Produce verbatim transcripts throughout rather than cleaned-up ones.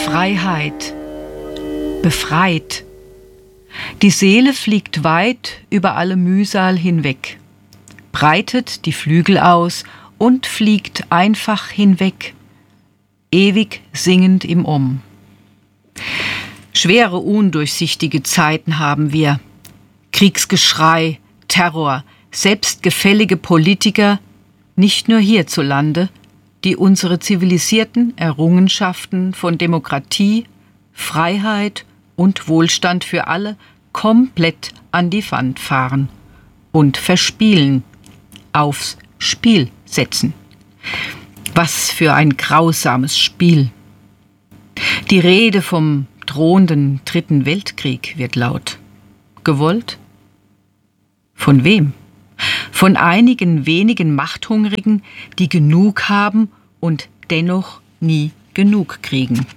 Freiheit, befreit. Die Seele fliegt weit über alle Mühsal hinweg, breitet die Flügel aus und fliegt einfach hinweg, ewig singend im Um. Schwere, undurchsichtige Zeiten haben wir. Kriegsgeschrei, Terror, selbstgefällige Politiker, nicht nur hierzulande, die unsere zivilisierten Errungenschaften von Demokratie, Freiheit und Wohlstand für alle komplett an die Wand fahren und verspielen, aufs Spiel setzen. Was für ein grausames Spiel. Die Rede vom drohenden Dritten Weltkrieg wird laut. Gewollt? Von wem? Von einigen wenigen Machthungrigen, die genug haben und dennoch nie genug kriegen.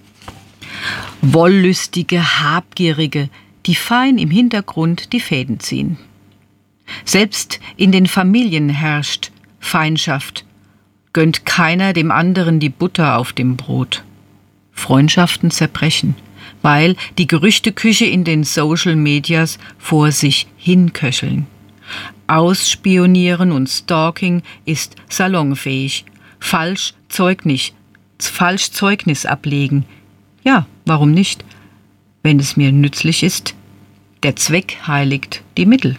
Wollüstige, Habgierige, die fein im Hintergrund die Fäden ziehen. Selbst in den Familien herrscht Feindschaft, gönnt keiner dem anderen die Butter auf dem Brot. Freundschaften zerbrechen, weil die Gerüchteküche in den Social Medias vor sich hinköcheln. Ausspionieren und Stalking ist salonfähig. Falsch Zeugnis, falsch Zeugnis ablegen. Ja, warum nicht? Wenn es mir nützlich ist. Der Zweck heiligt die Mittel.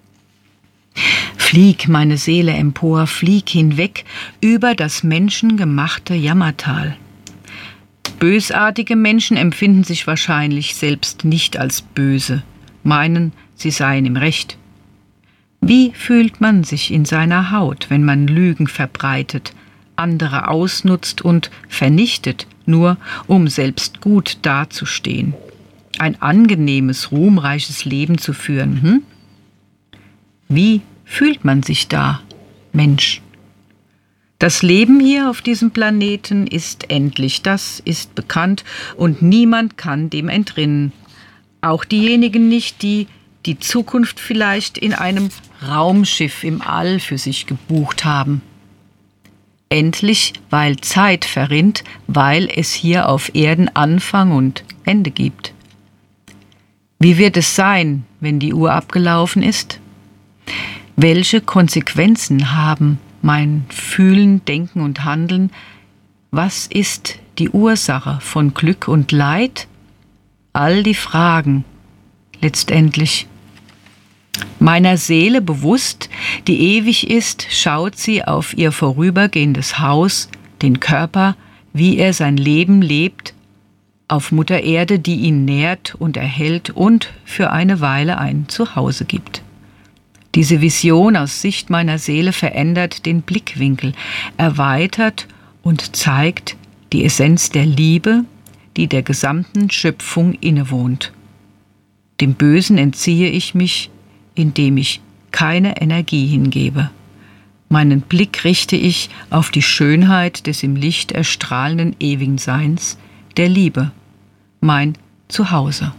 Flieg, meine Seele, empor, flieg hinweg über das menschengemachte Jammertal. Bösartige Menschen empfinden sich wahrscheinlich selbst nicht als böse, meinen, sie seien im Recht. Wie fühlt man sich in seiner Haut, wenn man Lügen verbreitet, andere ausnutzt und vernichtet, nur um selbst gut dazustehen? Ein angenehmes, ruhmreiches Leben zu führen, hm? Wie fühlt man sich da, Mensch? Das Leben hier auf diesem Planeten ist endlich, das ist bekannt und niemand kann dem entrinnen. Auch diejenigen nicht, die die Zukunft vielleicht in einem Raumschiff im All für sich gebucht haben. Endlich, weil Zeit verrinnt, weil es hier auf Erden Anfang und Ende gibt. Wie wird es sein, wenn die Uhr abgelaufen ist? Welche Konsequenzen haben mein Fühlen, Denken und Handeln? Was ist die Ursache von Glück und Leid? All die Fragen, letztendlich. Meiner Seele bewusst, die ewig ist, schaut sie auf ihr vorübergehendes Haus, den Körper, wie er sein Leben lebt, auf Mutter Erde, die ihn nährt und erhält und für eine Weile ein Zuhause gibt. Diese Vision aus Sicht meiner Seele verändert den Blickwinkel, erweitert und zeigt die Essenz der Liebe, die der gesamten Schöpfung innewohnt. Dem Bösen entziehe ich mich, indem ich keine Energie hingebe. Meinen Blick richte ich auf die Schönheit des im Licht erstrahlenden ewigen Seins, der Liebe, mein Zuhause.